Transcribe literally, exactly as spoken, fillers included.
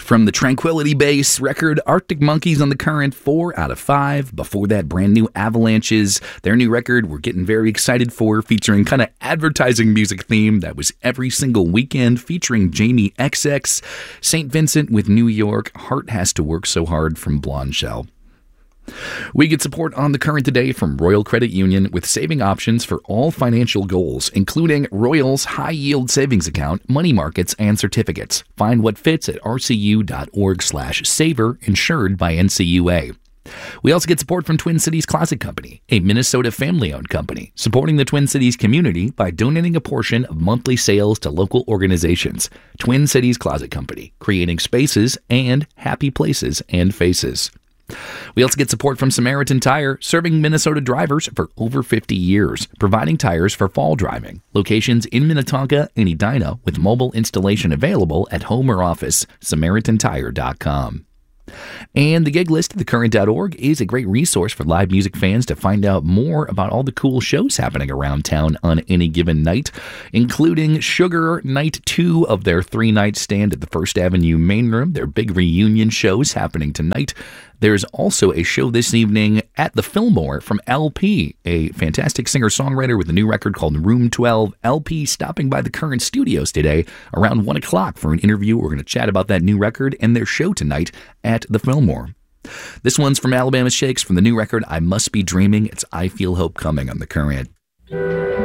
From the Tranquility Base record, Arctic Monkeys on the Current, four out of five. Before that, brand new Avalanches. Their new record we're getting very excited for, featuring kind of advertising music theme that was Every Single Weekend, featuring Jamie X X. Saint Vincent with New York, Heart Has to Work So Hard from Blonde Shell. We get support on the Current today from Royal Credit Union with saving options for all financial goals, including Royal's high-yield savings account, money markets, and certificates. Find what fits at rcu.org slash saver, insured by N C U A. We also get support from Twin Cities Closet Company, a Minnesota family-owned company, supporting the Twin Cities community by donating a portion of monthly sales to local organizations. Twin Cities Closet Company, creating spaces and happy places and faces. We also get support from Samaritan Tire, serving Minnesota drivers for over fifty years, providing tires for fall driving. Locations in Minnetonka and Edina with mobile installation available at home or office, samaritan tire dot com. And the gig list at the current dot org is a great resource for live music fans to find out more about all the cool shows happening around town on any given night, including Sugar Night two of their three-night stand at the First Avenue Main Room, their big reunion shows happening tonight. There's also a show this evening at the Fillmore from L P, a fantastic singer-songwriter with a new record called Room twelve. L P stopping by the Current studios today around one o'clock for an interview. We're going to chat about that new record and their show tonight at the Fillmore. This one's from Alabama Shakes from the new record I Must Be Dreaming. It's I Feel Hope Coming on the Current.